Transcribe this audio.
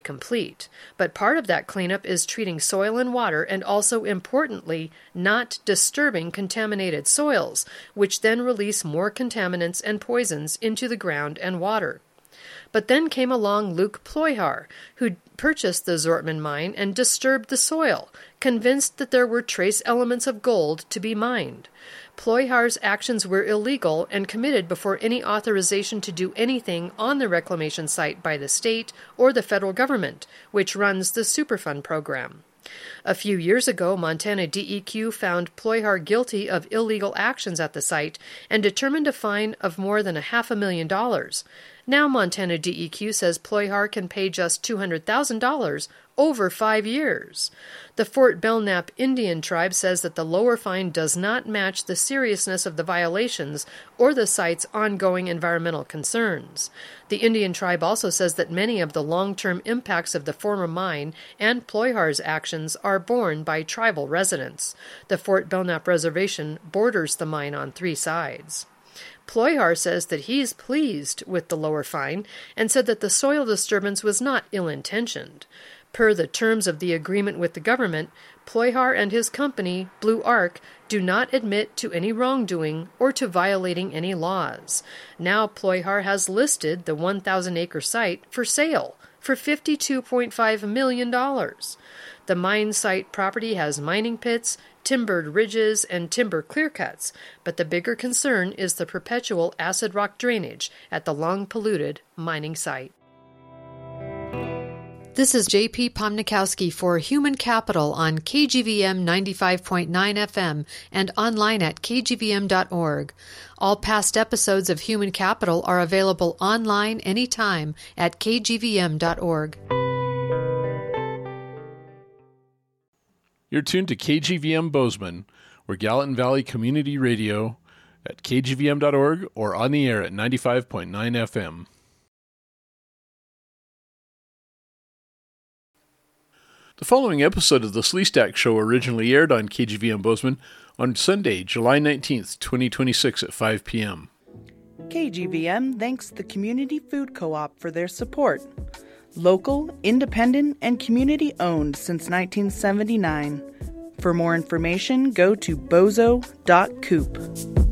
complete. But part of that cleanup is treating soil and water and also, importantly, not disturbing contaminated soils, which then release more contaminants and poisons into the ground and water. But then came along Luke Ploihar, who purchased the Zortman mine and disturbed the soil, convinced that there were trace elements of gold to be mined. Ploihar's actions were illegal and committed before any authorization to do anything on the reclamation site by the state or the federal government, which runs the Superfund program. A few years ago, Montana DEQ found Ploihar guilty of illegal actions at the site and determined a fine of more than $500,000. Now Montana DEQ says Ploihar can pay just $200,000 over 5 years. The Fort Belknap Indian tribe says that the lower fine does not match the seriousness of the violations or the site's ongoing environmental concerns. The Indian tribe also says that many of the long-term impacts of the former mine and Ploihar's actions are borne by tribal residents. The Fort Belknap Reservation borders the mine on 3 sides. Ploihar says that he's pleased with the lower fine and said that the soil disturbance was not ill-intentioned. Per the terms of the agreement with the government, Ploihar and his company, Blue Arc, do not admit to any wrongdoing or to violating any laws. Now Ploihar has listed the 1,000-acre site for sale for $52.5 million. The mine site property has mining pits, timbered ridges, and timber clearcuts, but the bigger concern is the perpetual acid rock drainage at the long-polluted mining site. This is J.P. Pomnikowski for Human Capital on KGVM 95.9 FM and online at kgvm.org. All past episodes of Human Capital are available online anytime at kgvm.org. You're tuned to KGVM Bozeman. We're Gallatin Valley Community Radio at kgvm.org or on the air at 95.9 FM. The following episode of the Sleestack Show originally aired on KGVM Bozeman on Sunday, July 19th, 2026 at 5 p.m. KGVM thanks the Community Food Co-op for their support. Local, independent, and community-owned since 1979. For more information, go to bozo.coop.